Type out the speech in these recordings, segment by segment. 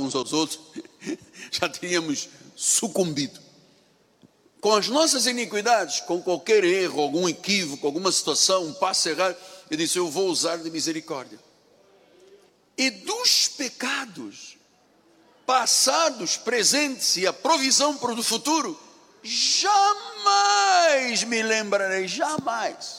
uns aos outros, já teríamos sucumbido. Com as nossas iniquidades, com qualquer erro, algum equívoco, alguma situação, um passo errado, ele disse: eu vou usar de misericórdia. E dos pecados passados, presentes e a provisão para o futuro, jamais me lembrarei, jamais.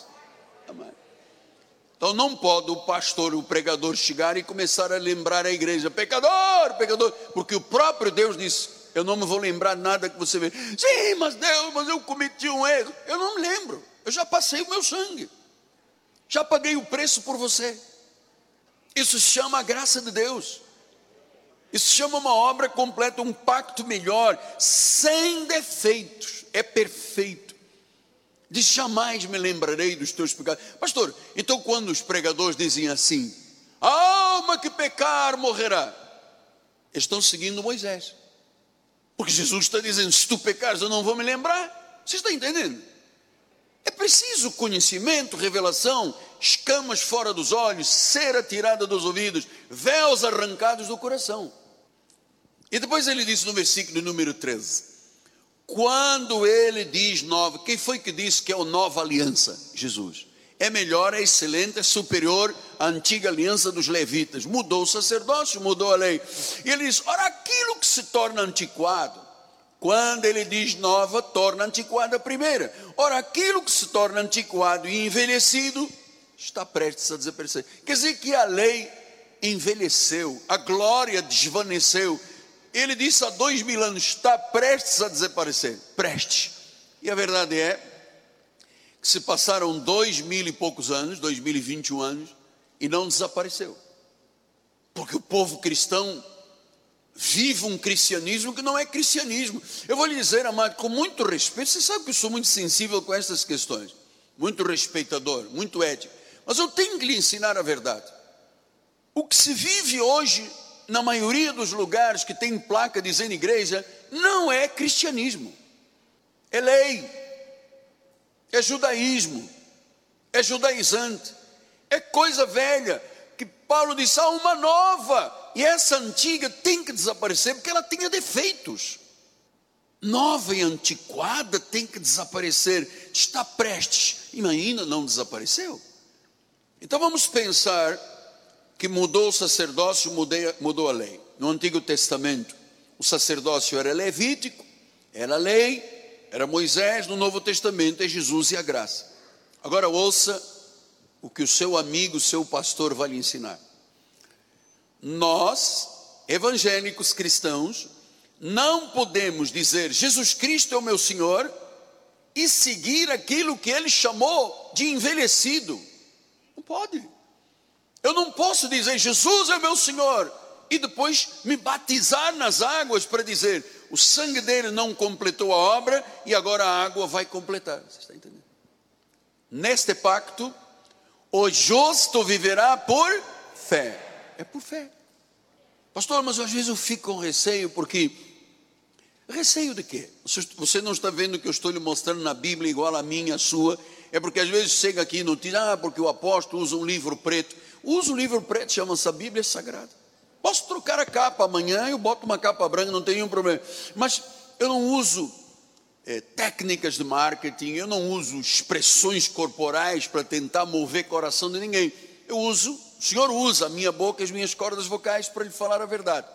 Então não pode o pastor, o pregador chegar e começar a lembrar a igreja: pecador, pecador, porque o próprio Deus disse: eu não me vou lembrar nada que você vê. Sim, mas Deus, mas eu cometi um erro. Eu não me lembro, eu já passei o meu sangue, já paguei o preço por você. Isso se chama a graça de Deus. Isso se chama uma obra completa, um pacto melhor, sem defeitos, é perfeito. Diz: jamais me lembrarei dos teus pecados. Pastor, então quando os pregadores dizem assim: a alma que pecar morrerá, estão seguindo Moisés, porque Jesus está dizendo: se tu pecares eu não vou me lembrar. Você está entendendo? É preciso conhecimento, revelação, escamas fora dos olhos, cera tirada dos ouvidos, véus arrancados do coração. E depois ele disse no versículo número 13, quando ele diz nova, quem foi que disse que é a nova aliança? Jesus. É melhor, é excelente, é superior à antiga aliança dos levitas. Mudou o sacerdócio, mudou a lei. E ele diz: ora, aquilo que se torna antiquado, quando ele diz nova, torna antiquada a primeira. Ora, aquilo que se torna antiquado e envelhecido está prestes a desaparecer. Quer dizer que a lei envelheceu, a glória desvaneceu. Ele disse há 2000 anos, está prestes a desaparecer, prestes. E a verdade é que se passaram 2000 e poucos anos, 2021 anos, e não desapareceu. Porque o povo cristão vive um cristianismo que não é cristianismo. Eu vou lhe dizer, amado, com muito respeito, você sabe que eu sou muito sensível com essas questões, muito respeitador, muito ético, mas eu tenho que lhe ensinar a verdade. O que se vive hoje, na maioria dos lugares que tem placa dizendo igreja, não é cristianismo, é lei, é judaísmo, é judaizante, é coisa velha, que Paulo disse: há uma nova, e essa antiga tem que desaparecer, porque ela tinha defeitos. Nova e antiquada tem que desaparecer, está prestes, e ainda não desapareceu. Então vamos pensar que mudou o sacerdócio, mudou a lei. No Antigo Testamento, o sacerdócio era levítico, era lei, era Moisés. No Novo Testamento é Jesus e a graça. Agora ouça o que o seu amigo, o seu pastor vai lhe ensinar. Nós, evangélicos cristãos, não podemos dizer Jesus Cristo é o meu Senhor e seguir aquilo que ele chamou de envelhecido. Não pode. Eu não posso dizer Jesus é meu Senhor e depois me batizar nas águas para dizer o sangue dele não completou a obra e agora a água vai completar. Você está entendendo? Neste pacto, o justo viverá por fé. É por fé. Pastor, mas às vezes eu fico com receio, porque... Receio de quê? Você não está vendo que eu estou lhe mostrando na Bíblia igual a minha, a sua? É porque às vezes chega aqui e notícia: porque o apóstolo usa um livro preto. Usa um livro preto, chama-se a Bíblia Sagrada. Posso trocar a capa amanhã, eu boto uma capa branca, não tem nenhum problema. Mas eu não uso técnicas de marketing, eu não uso expressões corporais para tentar mover o coração de ninguém. Eu uso, o Senhor usa a minha boca e as minhas cordas vocais para lhe falar a verdade.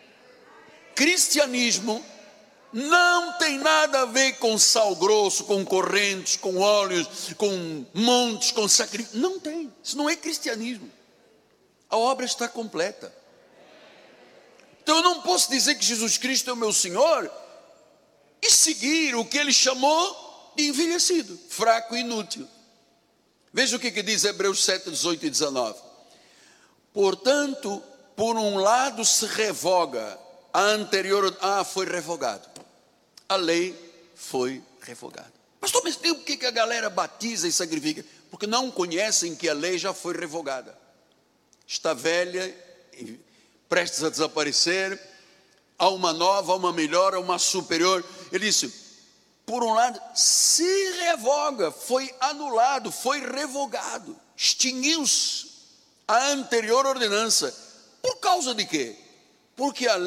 Cristianismo não tem nada a ver com sal grosso, com correntes, com óleos, com montes, com sacrifício. Não tem, isso não é cristianismo. A obra está completa. Então eu não posso dizer que Jesus Cristo é o meu Senhor e seguir o que ele chamou de envelhecido, fraco e inútil. Veja o que diz Hebreus 7, 18 e 19. Portanto, por um lado se revoga a anterior... foi revogado. A lei foi revogada. Pastor, mas por que a galera batiza e sacrifica? Porque não conhecem que a lei já foi revogada. Está velha, prestes a desaparecer. Há uma nova, há uma melhor, há uma superior. Ele disse, por um lado, se revoga, foi anulado, foi revogado, extinguiu-se a anterior ordenança. Por causa de quê? Porque a